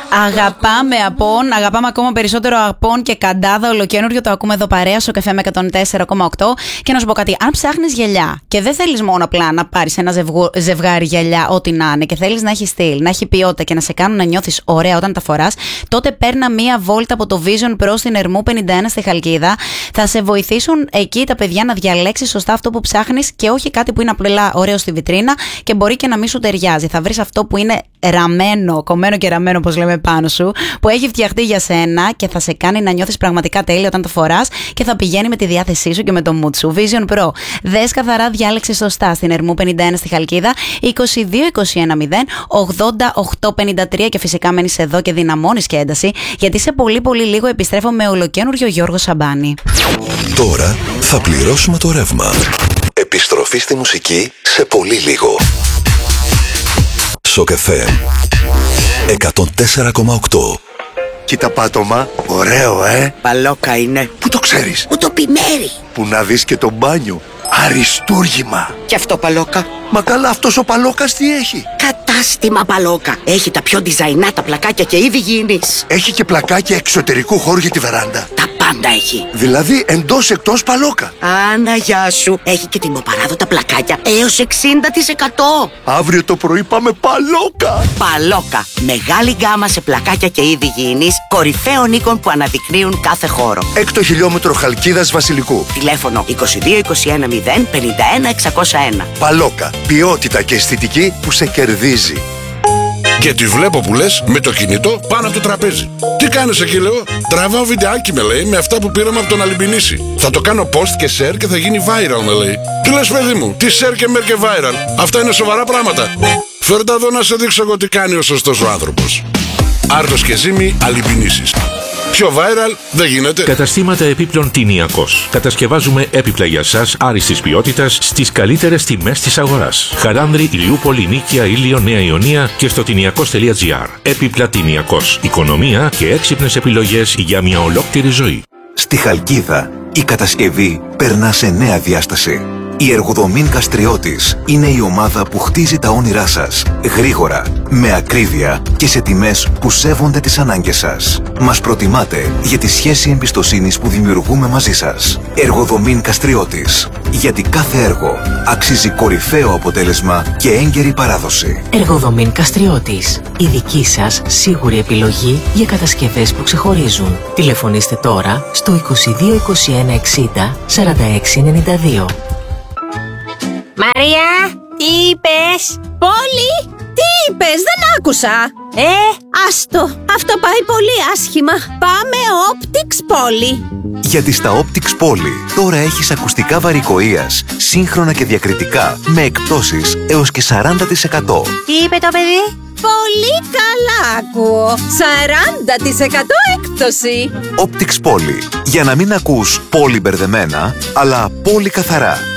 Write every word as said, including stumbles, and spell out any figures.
Αγαπάμε Απόν, αγαπάμε ακόμα περισσότερο Απόν και Καντάδα, ολοκαίνουργιο. Το ακούμε εδώ παρέα στο Καφέ με εκατόν τέσσερα κόμμα οκτώ. Και να σου πω κάτι, αν ψάχνεις γυαλιά και δεν θέλεις μόνο απλά να πάρεις ένα ζευγου, ζευγάρι γυαλιά, ό,τι να είναι, και θέλεις να έχει στυλ, να έχει ποιότητα και να σε κάνουν να νιώθεις ωραία όταν τα φοράς, τότε παίρνα μία βόλτα από το Vision Pro στην Ερμού πενήντα ένα στη Χαλκίδα. Θα σε βοηθήσουν εκεί τα παιδιά να διαλέξεις σωστά αυτό που ψάχνεις και όχι κάτι που είναι απλά ωραίο στη βιτρίνα και μπορεί και να μην σου ταιριάζει. Θα βρεις αυτό που είναι ραμμένο, κομμένο και ραμμένο, όπως λέμε, πάνω σου, που έχει φτιαχτεί για σένα και θα σε κάνει να νιώθεις πραγματικά τέλεια όταν το φοράς και θα πηγαίνει με τη διάθεσή σου και με το mood σου. Vision Pro. Δες καθαρά, διάλεξε σωστά στην Ερμού πενήντα ένα στη Χαλκίδα, είκοσι δύο είκοσι ένα μηδέν ογδόντα οκτώ πενήντα τρία, και φυσικά μένεις εδώ και δυναμώνεις και ένταση, γιατί σε πολύ πολύ λίγο επιστρέφω με ολοκαίνουργιο Γιώργο Σαμπάνη. Τώρα θα πληρώσουμε το ρεύμα. Επιστροφή στη μουσική σε πολύ λίγο. Σοκ εφ εμ εκατόν τέσσερα κόμμα οκτώ. Κοίτα πάτωμα, ωραίο ε. Παλόκα είναι. Πού το ξέρεις? Μου το πει Μέρη. Που να δεις και το μπάνιο. Αριστούργημα. Και αυτό Παλόκα. Μα καλά, αυτός ο Παλόκας τι έχει? Κατάστημα Παλόκα. Έχει τα πιο design τα πλακάκια και είδη γήινης. Έχει και πλακάκια εξωτερικού χώρου για τη βεράντα. Τα πάντα έχει. Δηλαδή εντός εκτός Παλόκα. Άνα, γεια σου. Έχει και τιμοπαράδοτα πλακάκια έως εξήντα τοις εκατό. Αύριο το πρωί πάμε Παλόκα. Παλόκα. Μεγάλη γκάμα σε πλακάκια και είδη γήινης, κορυφαίων οίκων που αναδεικνύουν κάθε χώρο. Έκτο χιλιόμετρο Χαλκίδας Βασιλικού. Τηλέφωνο είκοσι δύο είκοσι ένα μηδέν πενήντα ένα εξακόσια ένα. Παλόκα. Ποιότητα και αισθητική που σε κερδίζει. Και τη βλέπω που λες με το κινητό πάνω από το τραπέζι. Τι κάνεις εκεί, λέω? Τραβάω βιντεάκι, με λέει, με αυτά που πήραμε από τον Αλυμπινίση. Θα το κάνω post και share και θα γίνει viral, με λέει. Τι λες, παιδί μου? Τι share και mer και viral? Αυτά είναι σοβαρά πράγματα. Φέρτα εδώ να σε δείξω εγώ τι κάνει ο σωστός ο άνθρωπος. Άρτος και Ζήμη, Αλυμπινίσης. Πιο viral δεν γίνεται. Καταστήματα επίπλων Τινιακός. Κατασκευάζουμε έπιπλα για σας άριστης ποιότητας στις καλύτερες τιμές της αγοράς. Χαράνδρη, Ηλιούπολη, Νίκαια, Ήλιο, Νέα Ιωνία και στο τινιακός τελεία τζι άρ. Έπιπλα Τινιακός. Οικονομία και έξυπνες επιλογές για μια ολόκληρη ζωή. Στη Χαλκίδα η κατασκευή περνά σε νέα διάσταση. Η Εργοδομήν Καστριώτης είναι η ομάδα που χτίζει τα όνειρά σας γρήγορα, με ακρίβεια και σε τιμές που σέβονται τις ανάγκες σας. Μας προτιμάτε για τη σχέση εμπιστοσύνης που δημιουργούμε μαζί σας. Εργοδομήν Καστριώτης. Γιατί κάθε έργο αξίζει κορυφαίο αποτέλεσμα και έγκαιρη παράδοση. Εργοδομήν Καστριώτης. Η δική σας σίγουρη επιλογή για κατασκευές που ξεχωρίζουν. Τηλεφωνήστε τώρα στο είκοσι δύο είκοσι ένα εξήντα σαράντα έξι ενενήντα δύο. Μαρία, τι είπες? Πόλη, τι είπες? Δεν άκουσα. Ε, άστο, αυτό πάει πολύ άσχημα. Πάμε Optix Πόλη. Γιατί στα Optix Πόλη τώρα έχεις ακουστικά βαρικοείας, σύγχρονα και διακριτικά, με εκπτώσεις έως και σαράντα τοις εκατό. Τι είπε το παιδί? Πολύ καλά ακούω. σαράντα τοις εκατό έκπτωση. Optix Πόλη. Για να μην ακούς πολύ μπερδεμένα, αλλά πολύ καθαρά.